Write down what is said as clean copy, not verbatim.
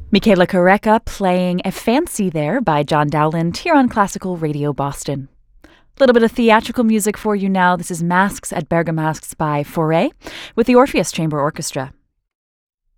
Michaela Careca playing A Fancy There by John Dowland here on Classical Radio Boston. A little bit of theatrical music for you now. This is Masks at Bergamasks by Fauré with the Orpheus Chamber Orchestra.